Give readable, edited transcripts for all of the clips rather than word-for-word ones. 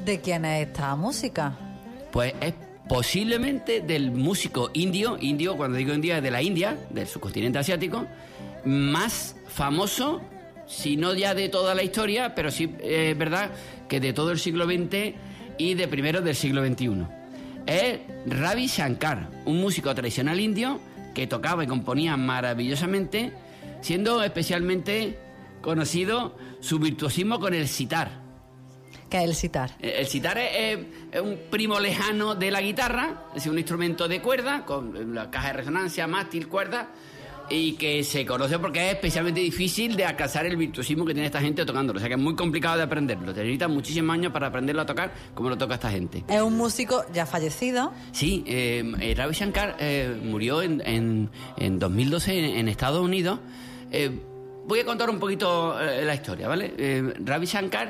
¿De quién es esta música? Pues es posiblemente del músico indio, cuando digo indio es de la India, del subcontinente asiático, más famoso, si no ya de toda la historia, pero sí es verdad que de todo el siglo XX y de primeros del siglo XXI. Es Ravi Shankar, un músico tradicional indio que tocaba y componía maravillosamente, siendo especialmente conocido su virtuosismo con el sitar. ¿Qué es el sitar? El sitar es un primo lejano de la guitarra, es un instrumento de cuerda, con la caja de resonancia, mástil, cuerda, y que se conoce porque es especialmente difícil de alcanzar el virtuosismo que tiene esta gente tocándolo. O sea que es muy complicado de aprenderlo. Te necesitan muchísimos años para aprenderlo a tocar como lo toca esta gente. Es un músico ya fallecido. Sí, Ravi Shankar murió en 2012 en Estados Unidos. Voy a contar un poquito la historia, ¿vale? Ravi Shankar,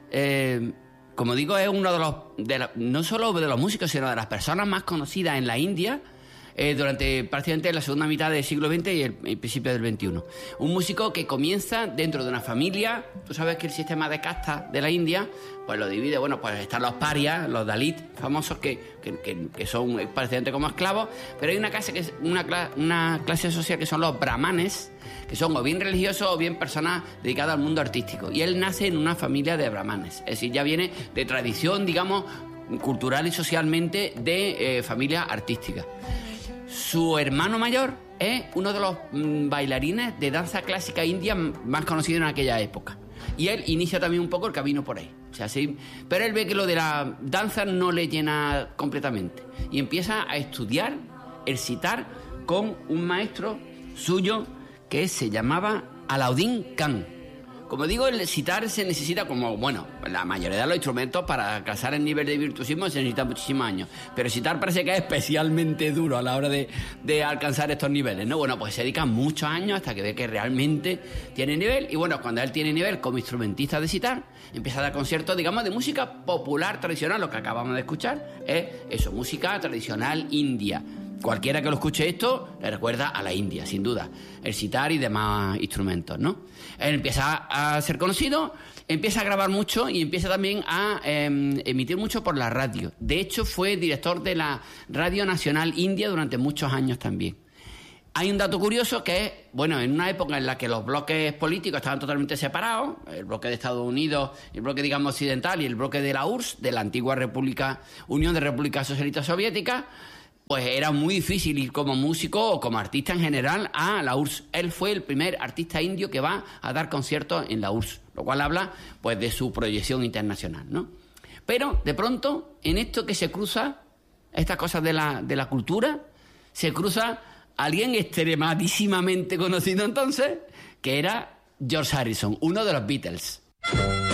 como digo, es uno no solo de los músicos, sino de las personas más conocidas en la India durante prácticamente la segunda mitad del siglo XX y el principio del XXI. Un músico que comienza dentro de una familia. Tú sabes que el sistema de castas de la India pues lo divide, bueno, pues están los parias, los dalit famosos que son prácticamente como esclavos, pero hay una clase social que son los brahmanes, que son o bien religiosos o bien personas dedicadas al mundo artístico, y él nace en una familia de brahmanes, es decir, ya viene de tradición, digamos, cultural y socialmente de familia artística. Su hermano mayor es uno de los bailarines de danza clásica india más conocidos en aquella época. Y él inicia también un poco el camino por ahí. O sea, sí, pero él ve que lo de la danza no le llena completamente. Y empieza a estudiar el sitar con un maestro suyo que se llamaba Alauddin Khan. Como digo, el sitar se necesita, como, bueno, la mayoría de los instrumentos para alcanzar el nivel de virtuosismo se necesita muchísimos años. Pero el sitar parece que es especialmente duro a la hora de alcanzar estos niveles, ¿no? Bueno, pues se dedica muchos años hasta que ve que realmente tiene nivel. Y bueno, cuando él tiene nivel como instrumentista de sitar, empieza a dar conciertos, digamos, de música popular tradicional. Lo que acabamos de escuchar es eso, música tradicional india. Cualquiera que lo escuche esto le recuerda a la India, sin duda, el sitar y demás instrumentos, ¿no? Él empieza a ser conocido, empieza a grabar mucho y empieza también a emitir mucho por la radio. De hecho, fue director de la Radio Nacional India durante muchos años también. Hay un dato curioso que es, bueno, en una época en la que los bloques políticos estaban totalmente separados, el bloque de Estados Unidos, el bloque, digamos, occidental y el bloque de la URSS, de la antigua Unión de Repúblicas Socialistas Soviéticas, pues era muy difícil ir como músico o como artista en general a la URSS. Él fue el primer artista indio que va a dar conciertos en la URSS, lo cual habla pues de su proyección internacional, ¿no? Pero de pronto, en esto que se cruza, estas cosas de la cultura, se cruza alguien extremadísimamente conocido entonces, que era George Harrison, uno de los Beatles.